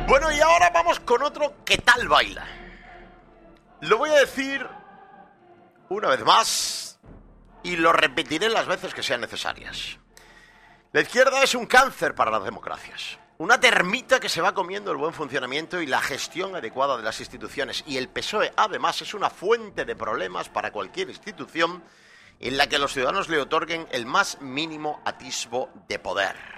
Bueno, y ahora vamos con otro ¿qué tal baila? Lo voy a decir una vez más y lo repetiré las veces que sean necesarias. La izquierda es un cáncer para las democracias. Una termita que se va comiendo el buen funcionamiento y la gestión adecuada de las instituciones. Y el PSOE, además, es una fuente de problemas para cualquier institución en la que los ciudadanos le otorguen el más mínimo atisbo de poder.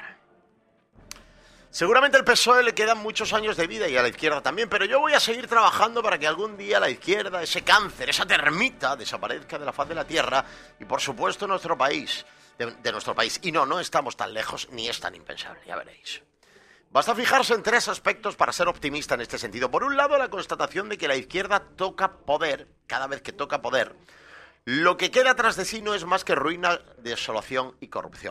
Seguramente al PSOE le quedan muchos años de vida y a la izquierda también, pero yo voy a seguir trabajando para que algún día la izquierda, ese cáncer, esa termita, desaparezca de la faz de la tierra y, por supuesto, nuestro país, de nuestro país. Y no estamos tan lejos ni es tan impensable, ya veréis. Basta fijarse en tres aspectos para ser optimista en este sentido. Por un lado, la constatación de que la izquierda toca poder, cada vez que toca poder, lo que queda tras de sí no es más que ruina, desolación y corrupción.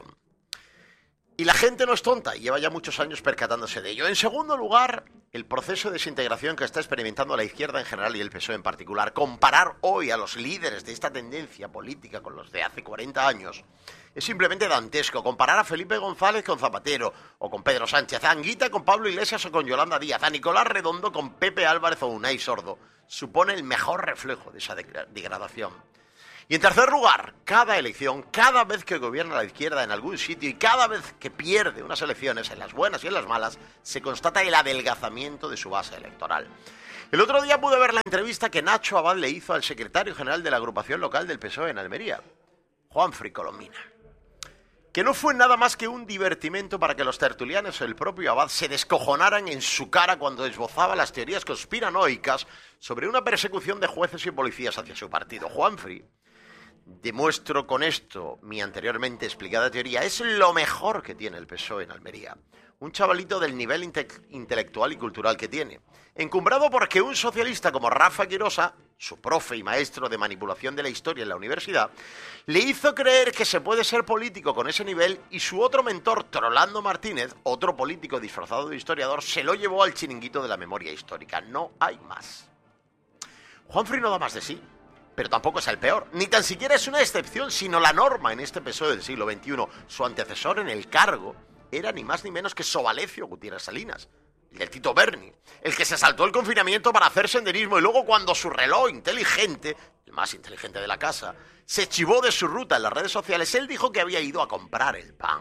Y la gente no es tonta y lleva ya muchos años percatándose de ello. En segundo lugar, el proceso de desintegración que está experimentando la izquierda en general y el PSOE en particular. Comparar hoy a los líderes de esta tendencia política con los de hace 40 años es simplemente dantesco. Comparar a Felipe González con Zapatero o con Pedro Sánchez, a Anguita con Pablo Iglesias o con Yolanda Díaz, a Nicolás Redondo con Pepe Álvarez o Unai Sordo, supone el mejor reflejo de esa degradación. Y en tercer lugar, cada elección, cada vez que gobierna la izquierda en algún sitio y cada vez que pierde unas elecciones, en las buenas y en las malas, se constata el adelgazamiento de su base electoral. El otro día pude ver la entrevista que Nacho Abad le hizo al secretario general de la agrupación local del PSOE en Almería, Juanfri Colomina, que no fue nada más que un divertimento para que los tertulianos y el propio Abad se descojonaran en su cara cuando esbozaba las teorías conspiranoicas sobre una persecución de jueces y policías hacia su partido. Juanfri, demuestro con esto mi anteriormente explicada teoría, es lo mejor que tiene el PSOE en Almería. Un chavalito del nivel intelectual y cultural que tiene. Encumbrado porque un socialista como Rafa Quirosa, su profe y maestro de manipulación de la historia en la universidad, le hizo creer que se puede ser político con ese nivel y su otro mentor, Trolando Martínez, otro político disfrazado de historiador, se lo llevó al chiringuito de la memoria histórica. No hay más. Juanfri no da más de sí. Pero tampoco es el peor, ni tan siquiera es una excepción, sino la norma en este PSOE del siglo XXI. Su antecesor en el cargo era ni más ni menos que Sobalecio Gutiérrez Salinas, el del Tito Berni, el que se saltó el confinamiento para hacer senderismo y luego cuando su reloj inteligente, el más inteligente de la casa, se chivó de su ruta en las redes sociales, él dijo que había ido a comprar el pan.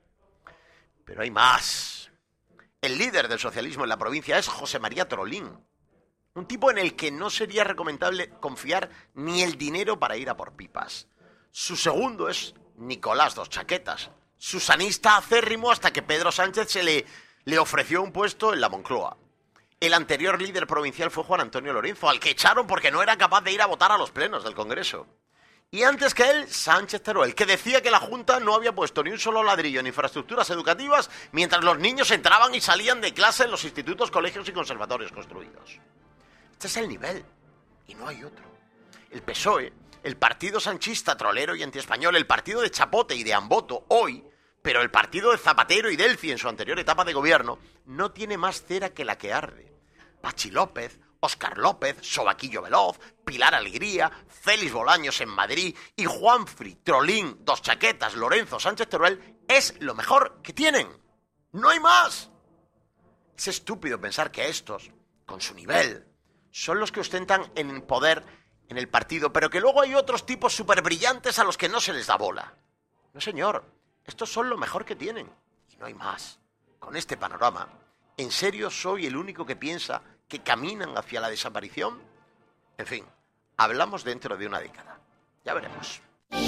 Pero hay más. El líder del socialismo en la provincia es José María Trolín. Un tipo en el que no sería recomendable confiar ni el dinero para ir a por pipas. Su segundo es Nicolás Dos Chaquetas, susanista acérrimo hasta que Pedro Sánchez le ofreció un puesto en la Moncloa. El anterior líder provincial fue Juan Antonio Lorenzo, al que echaron porque no era capaz de ir a votar a los plenos del Congreso. Y antes que él, Sánchez Teruel, que decía que la Junta no había puesto ni un solo ladrillo en infraestructuras educativas mientras los niños entraban y salían de clase en los institutos, colegios y conservatorios construidos. Este es el nivel, y no hay otro. El PSOE, el partido sanchista, trolero y antiespañol, el partido de Chapote y de Amboto hoy, pero el partido de Zapatero y Delci en su anterior etapa de gobierno, no tiene más cera que la que arde. Pachi López, Óscar López, Sobaquillo Veloz, Pilar Alegría, Félix Bolaños en Madrid y Juanfri, Trolín, Dos Chaquetas, Lorenzo, Sánchez Teruel es lo mejor que tienen. ¡No hay más! Es estúpido pensar que estos, con su nivel, son los que ostentan en poder en el partido, pero que luego hay otros tipos súper brillantes a los que no se les da bola. No, señor, estos son lo mejor que tienen, y no hay más. Con este panorama, ¿en serio soy el único que piensa que caminan hacia la desaparición? En fin, hablamos dentro de una década. Ya veremos.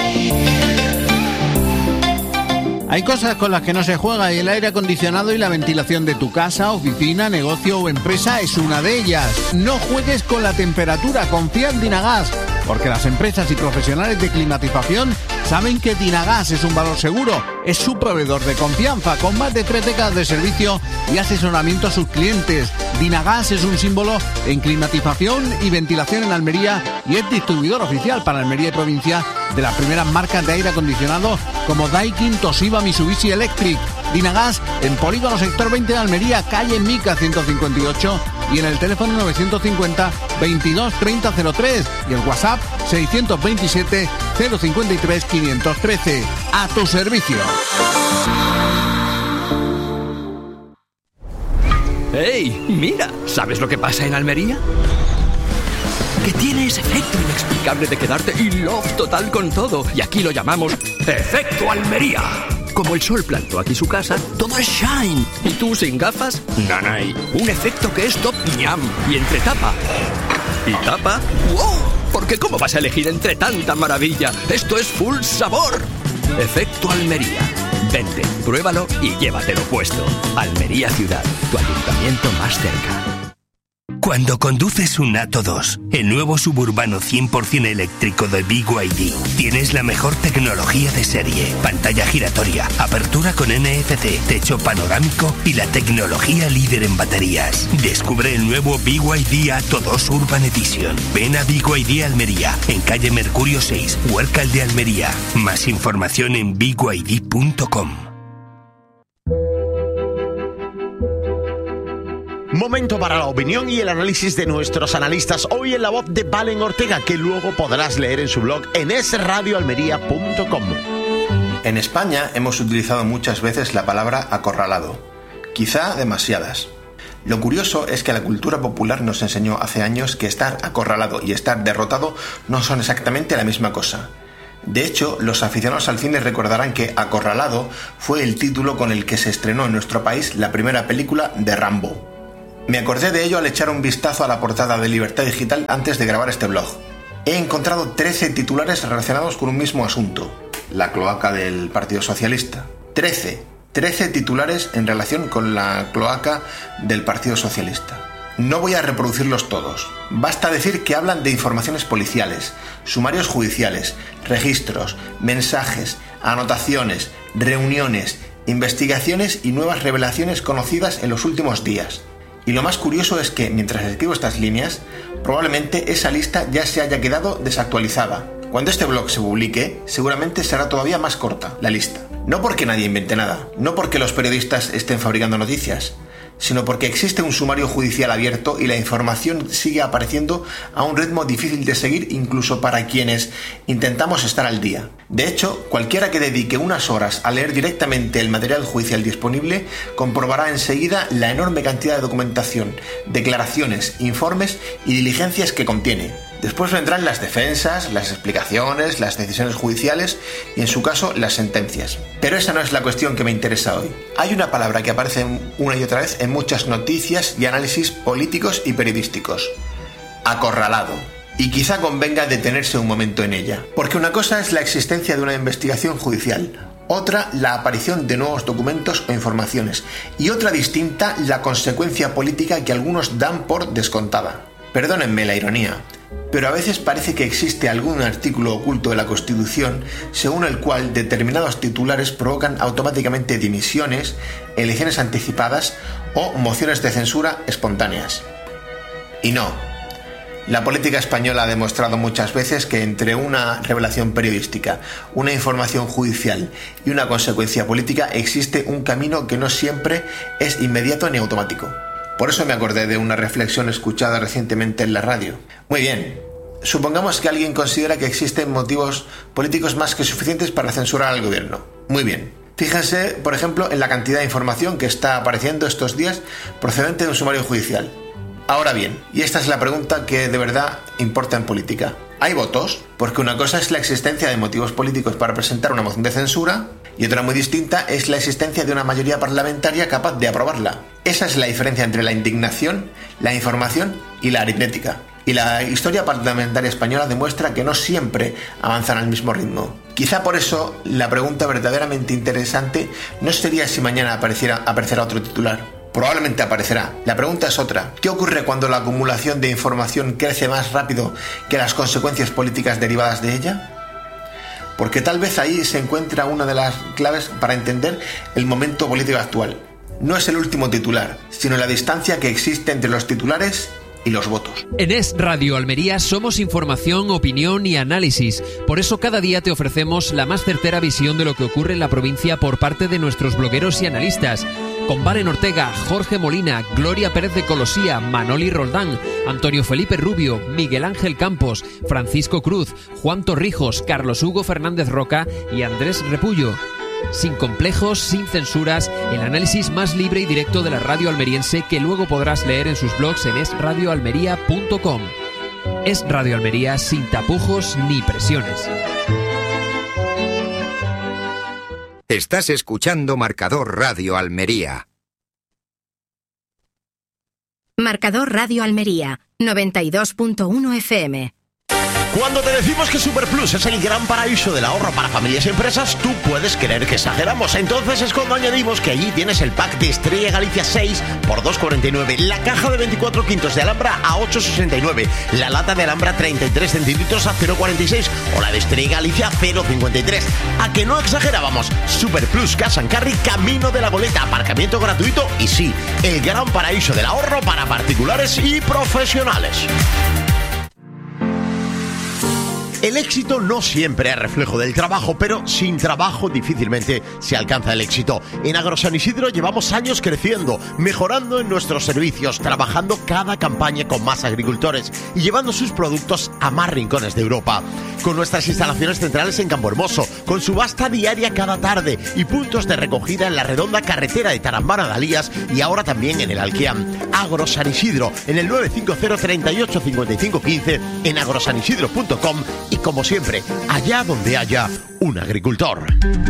Hay cosas con las que no se juega y el aire acondicionado y la ventilación de tu casa, oficina, negocio o empresa es una de ellas. No juegues con la temperatura, confía en Dinagas, porque las empresas y profesionales de climatización saben que Dinagas es un valor seguro, es su proveedor de confianza con más de 3 décadas de servicio y asesoramiento a sus clientes. Dinagas es un símbolo en climatización y ventilación en Almería y es distribuidor oficial para Almería y provincia de las primeras marcas de aire acondicionado como Daikin, Toshiba, Mitsubishi Electric. Dinagas en Polígono Sector 20 de Almería, calle Mica 158 y en el teléfono 950 22 30 03 y el WhatsApp 627 053 513. A tu servicio. ¡Ey! ¡Mira! ¿Sabes lo que pasa en Almería? Que tiene ese efecto inexplicable de quedarte in love total con todo. Y aquí lo llamamos Efecto Almería. Como el sol plantó aquí su casa, todo es shine. ¿Y tú sin gafas? Nanay. Un efecto que es top ñam. Y entre tapa y tapa, ¡wow! Porque ¿cómo vas a elegir entre tanta maravilla? Esto es full sabor. Efecto Almería. Vente, pruébalo y llévatelo puesto. Almería Ciudad, tu ayuntamiento más cerca. Cuando conduces un Atto 2, el nuevo suburbano 100% eléctrico de BYD, tienes la mejor tecnología de serie, pantalla giratoria, apertura con NFC, techo panorámico y la tecnología líder en baterías. Descubre el nuevo BYD Atto 2 Urban Edition. Ven a BYD Almería, en calle Mercurio 6, Huércal de Almería. Más información en byd.com. Momento para la opinión y el análisis de nuestros analistas. Hoy en la voz de Valen Ortega, que luego podrás leer en su blog en esradioalmería.com. En España hemos utilizado muchas veces la palabra acorralado, quizá demasiadas. Lo curioso es que la cultura popular nos enseñó hace años que estar acorralado y estar derrotado no son exactamente la misma cosa. De hecho, los aficionados al cine recordarán que Acorralado fue el título con el que se estrenó en nuestro país la primera película de Rambo. Me acordé de ello al echar un vistazo a la portada de Libertad Digital antes de grabar este blog. He encontrado 13 titulares relacionados con un mismo asunto, la cloaca del Partido Socialista. 13 titulares en relación con la cloaca del Partido Socialista. No voy a reproducirlos todos. Basta decir que hablan de informaciones policiales, sumarios judiciales, registros, mensajes, anotaciones, reuniones, investigaciones y nuevas revelaciones conocidas en los últimos días. Y lo más curioso es que, mientras escribo estas líneas, probablemente esa lista ya se haya quedado desactualizada. Cuando este blog se publique, seguramente será todavía más corta la lista. No porque nadie invente nada, no porque los periodistas estén fabricando noticias, sino porque existe un sumario judicial abierto y la información sigue apareciendo a un ritmo difícil de seguir incluso para quienes intentamos estar al día. De hecho, cualquiera que dedique unas horas a leer directamente el material judicial disponible comprobará enseguida la enorme cantidad de documentación, declaraciones, informes y diligencias que contiene. Después vendrán las defensas, las explicaciones, las decisiones judiciales y, en su caso, las sentencias. Pero esa no es la cuestión que me interesa hoy. Hay una palabra que aparece una y otra vez en muchas noticias y análisis políticos y periodísticos. Acorralado. Y quizá convenga detenerse un momento en ella. Porque una cosa es la existencia de una investigación judicial, otra la aparición de nuevos documentos o informaciones, y otra distinta la consecuencia política que algunos dan por descontada. Perdónenme la ironía, pero a veces parece que existe algún artículo oculto de la Constitución según el cual determinados titulares provocan automáticamente dimisiones, elecciones anticipadas o mociones de censura espontáneas. Y no. La política española ha demostrado muchas veces que entre una revelación periodística, una información judicial y una consecuencia política existe un camino que no siempre es inmediato ni automático. Por eso me acordé de una reflexión escuchada recientemente en la radio. Muy bien, supongamos que alguien considera que existen motivos políticos más que suficientes para censurar al gobierno. Muy bien. Fíjense, por ejemplo, en la cantidad de información que está apareciendo estos días procedente de un sumario judicial. Ahora bien, y esta es la pregunta que de verdad importa en política. ¿Hay votos? Porque una cosa es la existencia de motivos políticos para presentar una moción de censura y otra muy distinta es la existencia de una mayoría parlamentaria capaz de aprobarla. Esa es la diferencia entre la indignación, la información y la aritmética. Y la historia parlamentaria española demuestra que no siempre avanzan al mismo ritmo. Quizá por eso la pregunta verdaderamente interesante no sería si mañana aparecerá otro titular. Probablemente aparecerá. La pregunta es otra. ¿Qué ocurre cuando la acumulación de información crece más rápido que las consecuencias políticas derivadas de ella? Porque tal vez ahí se encuentra una de las claves para entender el momento político actual. No es el último titular, sino la distancia que existe entre los titulares y los votos. En Es Radio Almería somos información, opinión y análisis. Por eso cada día te ofrecemos la más certera visión de lo que ocurre en la provincia por parte de nuestros blogueros y analistas. Con Valen Ortega, Jorge Molina, Gloria Pérez de Colosía, Manoli Roldán, Antonio Felipe Rubio, Miguel Ángel Campos, Francisco Cruz, Juan Torrijos, Carlos Hugo Fernández Roca y Andrés Repullo. sin complejos, sin censuras, el análisis más libre y directo de la radio almeriense que luego podrás leer en sus blogs en esradioalmería.com. Es Radio Almería, sin tapujos ni presiones. Estás escuchando Marcador Radio Almería. Marcador Radio Almería, 92.1 FM. Cuando te decimos que Superplus es el gran paraíso del ahorro para familias y empresas, tú puedes creer que exageramos. Entonces es cuando añadimos que allí tienes el pack de Estrella Galicia 6 por 2,49, la caja de 24 quintos de Alhambra a 8,69, la lata de Alhambra 33 centilitros a 0,46 o la de Estrella Galicia 0,53. ¿A que no exagerábamos? Superplus Cash and Carry, camino de la Goleta, aparcamiento gratuito y sí, el gran paraíso del ahorro para particulares y profesionales. El éxito no siempre es reflejo del trabajo, pero sin trabajo difícilmente se alcanza el éxito. En Agrosan Isidro llevamos años creciendo, mejorando en nuestros servicios, trabajando cada campaña con más agricultores y llevando sus productos a más rincones de Europa. Con nuestras instalaciones centrales en Campohermoso, con subasta diaria cada tarde y puntos de recogida en la redonda carretera de Tarambana de Alías y ahora también en el Alquiam. Agrosan Isidro, en el 950 38 55 15, en agrosanisidro.com y como siempre, allá donde haya un agricultor.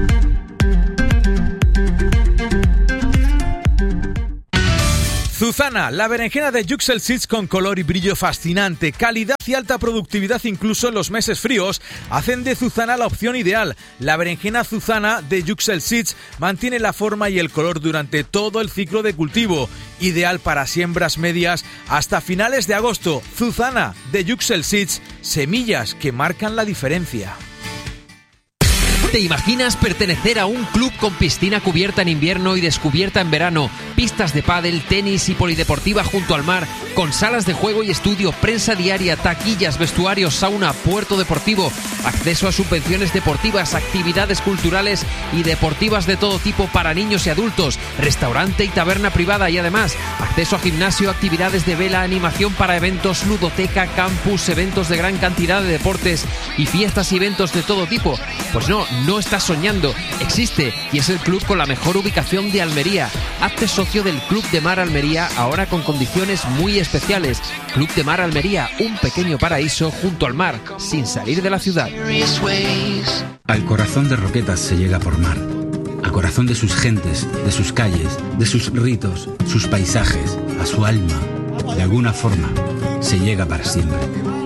Zuzana, la berenjena de Yuxel Seeds con color y brillo fascinante, calidad y alta productividad incluso en los meses fríos, hacen de Zuzana la opción ideal. La berenjena Zuzana de Yuxel Seeds mantiene la forma y el color durante todo el ciclo de cultivo, ideal para siembras medias hasta finales de agosto. Zuzana de Yuxel Seeds, semillas que marcan la diferencia. ¿Te imaginas pertenecer a un club con piscina cubierta en invierno y descubierta en verano, pistas de pádel, tenis y polideportiva junto al mar, con salas de juego y estudio, prensa diaria, taquillas, vestuarios, sauna, puerto deportivo, acceso a subvenciones deportivas, actividades culturales y deportivas de todo tipo para niños y adultos, restaurante y taberna privada y además acceso a gimnasio, actividades de vela, animación para eventos, ludoteca, campus, eventos de gran cantidad de deportes y fiestas y eventos de todo tipo? Pues no estás soñando, existe y es el club con la mejor ubicación de Almería. Hazte socio del Club de Mar Almería, ahora con condiciones muy especiales. Club de Mar Almería, un pequeño paraíso junto al mar, sin salir de la ciudad. Al corazón de Roquetas se llega por mar. Al corazón de sus gentes, de sus calles, de sus ritos, sus paisajes, a su alma. De alguna forma, se llega para siempre.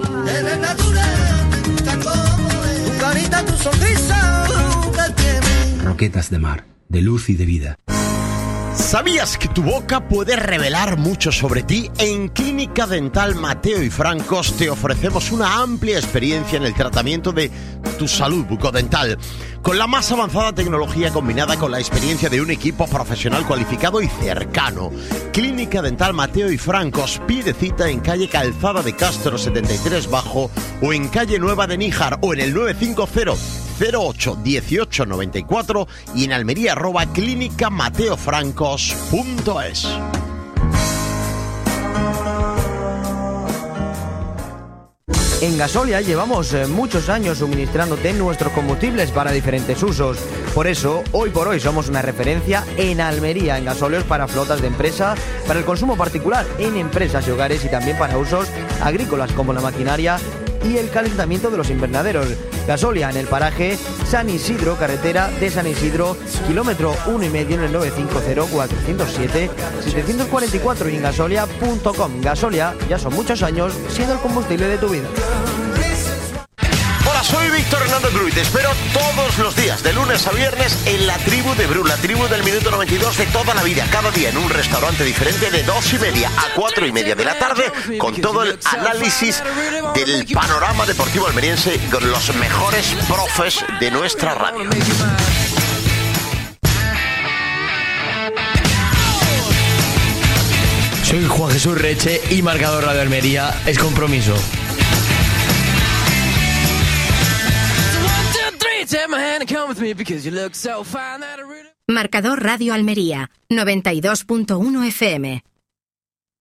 Roquetas de mar, de luz y de vida. ¿Sabías que tu boca puede revelar mucho sobre ti? En Clínica Dental Mateo y Francos te ofrecemos una amplia experiencia en el tratamiento de tu salud bucodental, con la más avanzada tecnología combinada con la experiencia de un equipo profesional cualificado y cercano. Clínica Dental Mateo y Francos, pide cita en calle Calzada de Castro 73 Bajo o en calle Nueva de Níjar o en el 950 08 18 94 y en Almería @clinicamateofrancos.es. En Gasolia llevamos muchos años suministrándote nuestros combustibles para diferentes usos. Por eso, hoy por hoy somos una referencia en Almería en gasóleos para flotas de empresa, para el consumo particular en empresas y hogares y también para usos agrícolas como la maquinaria y el calentamiento de los invernaderos. Gasolia en el paraje San Isidro, carretera de San Isidro, kilómetro 1,5 en el 950-407-744 y en gasolia.com. Gasolia, ya son muchos años siendo el combustible de tu vida. Hola, soy Víctor Hernández Bru y te espero todos los días, de lunes a viernes, en la tribu de Bru, la tribu del minuto 92 de toda la vida, cada día en un restaurante diferente de 2:30 a 4:30 de la tarde, con todo el análisis del panorama deportivo almeriense y con los mejores profes de nuestra radio. Soy Juan Jesús Reche y Marcador Radio Almería es compromiso. Marcador Radio Almería, 92.1 FM.